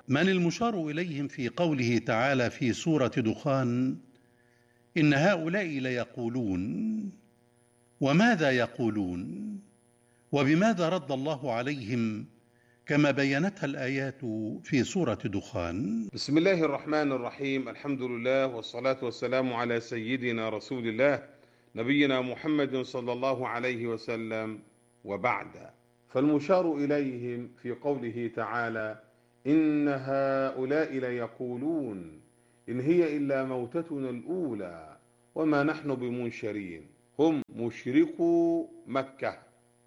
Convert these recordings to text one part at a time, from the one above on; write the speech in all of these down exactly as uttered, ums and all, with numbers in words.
من المشار إليهم في قوله تعالى في سورة دخان: إن هؤلاء ليقولون؟ وماذا يقولون؟ وبماذا رد الله عليهم كما بينتها الآيات في سورة دخان؟ بسم الله الرحمن الرحيم. الحمد لله والصلاة والسلام على سيدنا رسول الله نبينا محمد صلى الله عليه وسلم، وبعد. فالمشار إليهم في قوله تعالى: إن هؤلاء ليقولون إن هي إلا موتتنا الأولى وما نحن بمنشرين. هم مشركو مكة،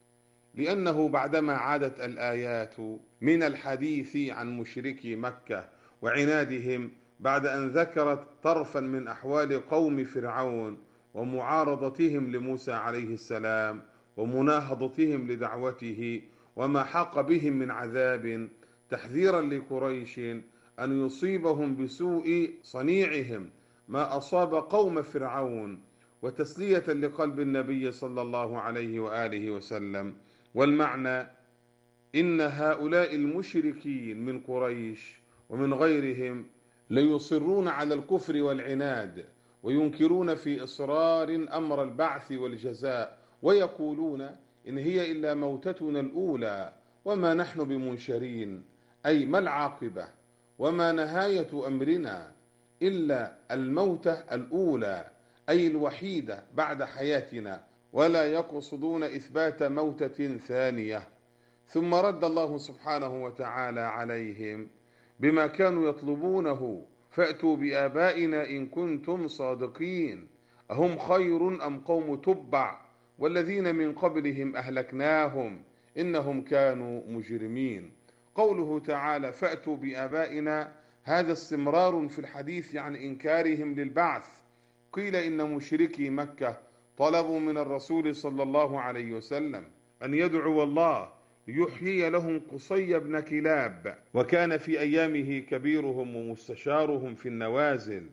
لأنه بعدما عادت الآيات من الحديث عن مشركي مكة وعنادهم بعد أن ذكرت طرفا من أحوال قوم فرعون ومعارضتهم لموسى عليه السلام ومناهضتهم لدعوته وما حاق بهم من عذاب، تحذيرا لقريش أن يصيبهم بسوء صنيعهم ما أصاب قوم فرعون، وتسلية لقلب النبي صلى الله عليه وآله وسلم. والمعنى: إن هؤلاء المشركين من قريش ومن غيرهم ليصرون على الكفر والعناد، وينكرون في إصرار أمر البعث والجزاء، ويقولون إن هي إلا موتتنا الأولى وما نحن بمنشرين، أي ما العاقبة وما نهاية أمرنا إلا الموتة الأولى، أي الوحيدة بعد حياتنا، ولا يقصدون إثبات موتة ثانية. ثم رد الله سبحانه وتعالى عليهم بما كانوا يطلبونه: فأتوا بآبائنا إن كنتم صادقين، أهم خير أم قوم تبع والذين من قبلهم أهلكناهم إنهم كانوا مجرمين. قوله تعالى فأتوا بآبائنا هذا استمرار في الحديث عن إنكارهم للبعث. قيل إن مشركي مكة طلبوا من الرسول صلى الله عليه وسلم أن يدعو الله ليحيي لهم قصي بن كلاب، وكان في أيامه كبيرهم ومستشارهم في النوازل،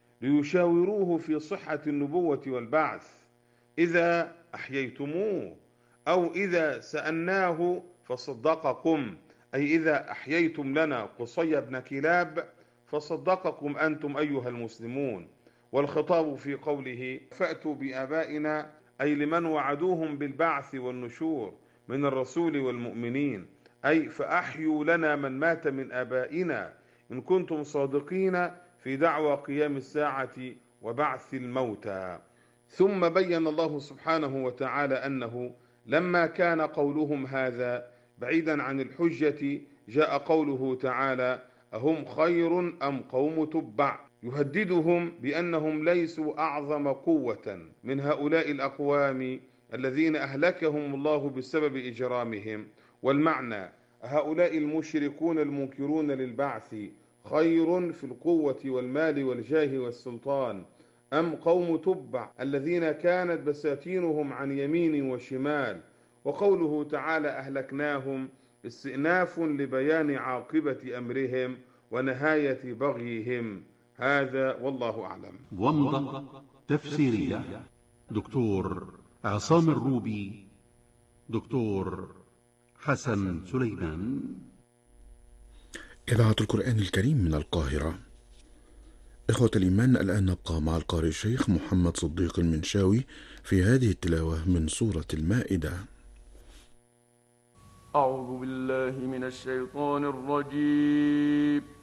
ليشاوروه في صحة النبوة والبعث إذا أحييتموه، أو إذا سألناه فصدقكم، أي إذا أحييتم لنا قصي بن كلاب فصدقكم أنتم أيها المسلمون. والخطاب في قوله فأتوا بآبائنا أي لمن وعدوهم بالبعث والنشور من الرسول والمؤمنين، أي فأحيوا لنا من مات من آبائنا إن كنتم صادقين في دعوى قيام الساعة وبعث الموتى. ثم بين الله سبحانه وتعالى أنه لما كان قولهم هذا بعيدا عن الحجة، جاء قوله تعالى أهم خير أم قوم تبع، يهددهم بأنهم ليسوا أعظم قوة من هؤلاء الأقوام الذين أهلكهم الله بسبب إجرامهم. والمعنى: هؤلاء المشركون المنكرون للبعث خير في القوة والمال والجاه والسلطان أم قوم تبع الذين كانت بساتينهم عن يمين وشمال. وقوله تعالى أهلكناهم استئناف لبيان عاقبة أمرهم ونهاية بغيهم. هذا والله أعلم. ومضة تفسيرية دكتور عصام الروبي، دكتور حسن سليمان. إذاعة القرآن الكريم من القاهرة. إخوة الإيمان، الآن نبقى مع القارئ الشيخ محمد صديق المنشاوي في هذه التلاوة من سورة المائدة. أعوذ بالله من الشيطان الرجيم.